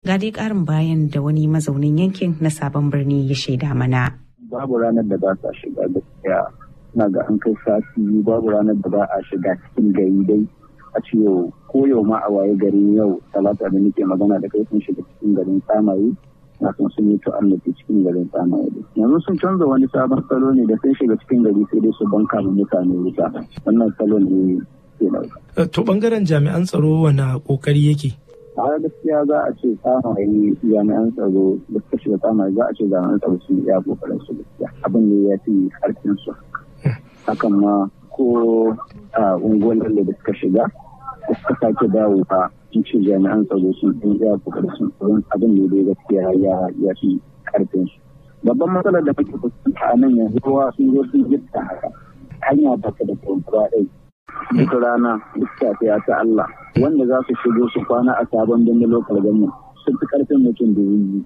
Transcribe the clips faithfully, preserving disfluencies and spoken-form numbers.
Ga dai ƙarin bayan da wani mazaunin yankin na Sabon Birni ya shaida mana. Babu ranar da ba sa shiga gaskiya. Na ga an kai sati babu ranar da ba a shiga cikin gari dai a ce yau ko yau ma a waye gari yau talata da nake magana da kai sun shiga cikin garin Tsamaye na san sun yi ta'annaci cikin garin Tsamaye. Yanzu sun canza wani sabon salo ne da sun shiga cikin gari sai dai su banka da mutane wuta. Wannan salo ne ke dauka. To bangaren jami'an tsaro wani kokari yake? A gaskiya za a ce Tsamaye jami'an tsaro da suka shiga Tsamaye za a ce jami'an tsaro sun iya kokarin su gaskiya. Abin ne ya fi karfin su. Hakan ma ko a unguwar lalle da suka shiga da suka sake dawo a sun ce jami'an tsaro sun ɗin iya kokarin sun tsoron abin da dai gaskiya ya ya fi karfin su. Babban matsalar da muke fuskanta a nan yanzu kowa sun zo sun gifta haka hanya ba ta da kwamfuwa ɗai. Duk rana duk safiya ta Allah wanda za su shigo su kwana a sabon birnin lokal government sun fi karfin mutum da yi.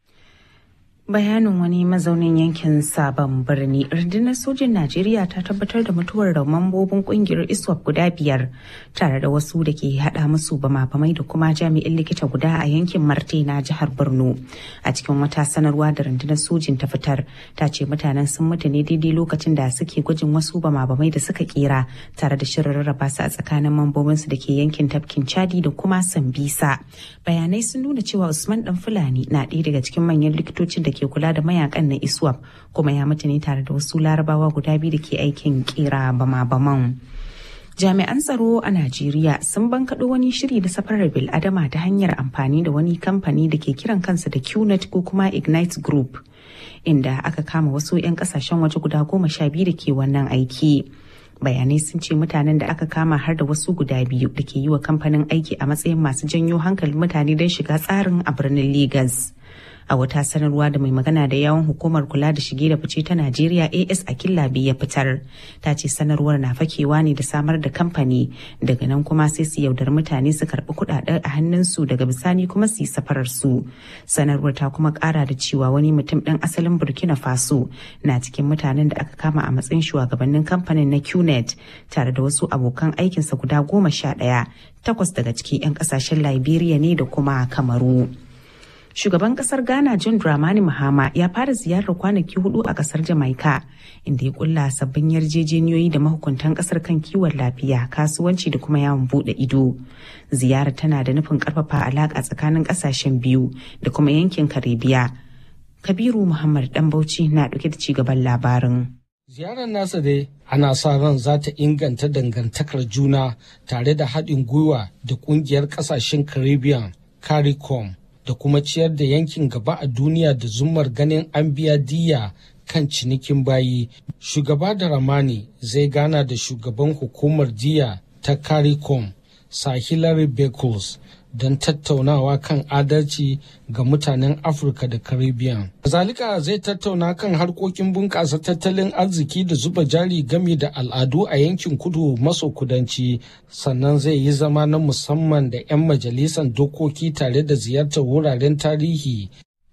Bayanin wani mazaunin yankin Sabon Birni, rundunar sojin Najeriya ta tabbatar da mutuwar da mambobin kungiyar ISWAP guda biyar tare da wasu da ke hada musu bama-bamai da kuma jami'in likita guda a yankin Marte na jihar Borno. A cikin wata sanarwa da rundunar sojin ta fitar, ta ce mutanen sun mutu ne daidai lokacin da suke gwajin wasu bama-bamai da suka kera tare da shirin rarraba su a tsakanin mambobinsu da ke yankin tafkin Chadi da kuma Sambisa. Bayanai sun nuna cewa Usman Dan Fulani na ɗaya daga cikin manyan likitocin da ke kula da mayakan na ISWAP kuma ya mutu ne tare da wasu larabawa guda biyu da ke aikin kera bama-baman. Jami'an tsaro a Najeriya sun bankaɗo wani shiri da safarar bil'adama ta hanyar amfani da wani kamfani da ke kiran kansa da Q net ko kuma Ignite Group, inda aka kama wasu 'yan kasashen waje guda goma sha biyu da ke wannan aiki. Bayanai sun ce mutanen da aka kama har da wasu guda biyu da ke yi wa kamfanin aiki a matsayin masu janyo hankalin mutane don shiga tsarin a birnin Legas. A wata sanarwa da mai magana da yawon hukumar kula da shige da fice ta Najeriya A S Akilabi ya fitar, ta ce sanarwar na fakewa ne da samar da kamfani, daga nan kuma sai su yaudar mutane su karɓi kuɗaɗe a hannunsu daga bisani kuma su yi safarar su. Sanarwar ta kuma ƙara da cewa wani mutum ɗan asalin Burkina Faso na cikin mutanen da aka kama a matsayin shugabannin kamfanin na Q net tare da wasu abokan aikinsa guda goma sha ɗaya, takwas daga ciki 'yan ƙasashen Liberia ne da kuma Kamaru. Shugaban kasar Ghana John Dramani Mahama ya fara ziyarar kwanaki hudu a kasar Jamaica, inda ya kulla sabbin yarjejeniyoyi da mahukuntan kasar kan kiwon lafiya, kasuwanci da kuma yawon bude ido. Ziyarar tana da nufin karfafa alaka tsakanin kasashen biyu da kuma yankin Karibiya. Kabiru Muhammad Dan Bauchi na dauke da cigaban labarin. Ziyarar nasa dai ana sa ran za ta inganta dangantakar juna tare da haɗin gwiwa da ƙungiyar ƙasashen Caribbean CARICOM, da kuma ciyar da yankin gaba a duniya da zumar ganin an biya diyya kan cinikin bayi. Shugaba Dramani zai gana da shugaban hukumar diyya ta CARICOM, Sir Hilary Beckles, don tattaunawa kan adalci ga mutanen Afirka da Caribbean. Kazalika zai tattauna kan harkokin bunƙasa tattalin arziki da zuba jari game da al'adu a yankin kudu maso kudanci, sannan zai yi zama na musamman da 'yan majalisar dokoki tare da ziyartar wuraren tarihi.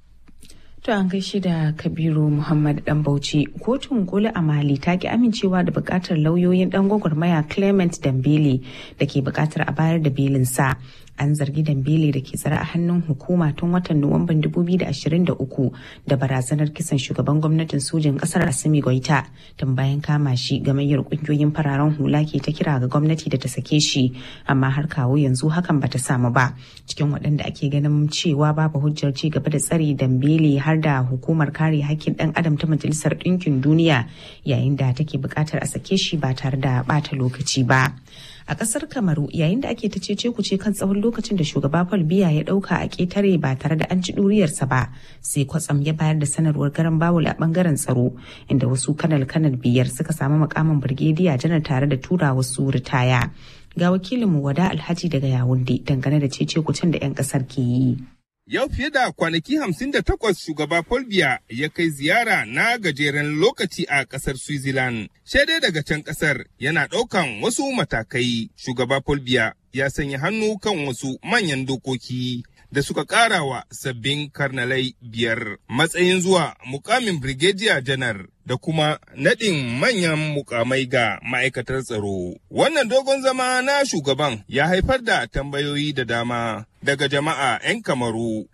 To an gaishe da Kabiru Muhammad Dan Bauchi. Kotun koli a Mali ta ki amincewa da bukatar lauyoyin dan gwagwarmaya Clement Dambele da ke bukatar a bayar da belinsa. An zargi Dambele da ke tsare a hannun hukuma tun watan Nuwamban dubu biyu da ashirin da uku da barazanar kisan shugaban gwamnatin sojin kasar Assimi Goita. Tun bayan kama shi, gamayyar kungiyoyin fararen hula ke ta kira ga gwamnati da ta sake shi, amma har kawo yanzu hakan bata samu ba. Cikin waɗanda ake ganin cewa babu hujjar ci gaba da tsare Dambele har da hukumar kare hakkin ɗan adam ta Majalisar Ɗinkin Duniya, yayin da take buƙatar a sake shi ba tare da ɓata lokaci ba. A ƙasar Kamaru, yayin da ake ta cece kuce kan tsawon lokacin da shugaba Paul Biya ya ɗauka a ƙetare ba tare da an ci ɗuriyarsa ba, sai kwatsam ya bayar da sanarwar garan bawul a ɓangaren tsaro, inda wasu kanal-kanal biyar suka samu makamin birgediya janar tare da tura wasu ritaya. Ga wakilinmu Wada Alhaji daga Yawunde dangane da cece kucen da 'yan ƙasar ke yi. Yau fiye da kwanaki hamsin da takwas shugaba Paul Biya ya kai ziyara na gajeren lokaci a ƙasar Switzerland. Shaidai daga can ƙasar yana ɗaukan wasu matakai. Shugaba Paul Biya ya sanya hannu kan wasu manyan dokoki da suka ƙara wa sabbin karnalai biyar matsayin zuwa mukamin Brigadier Janar da kuma naɗin manyan mukamai ga ma'aikatar tsaro. Wannan dogon zama na shugaban ya haifar da tambayoyi da dama daga jama'a 'yan Kamaru.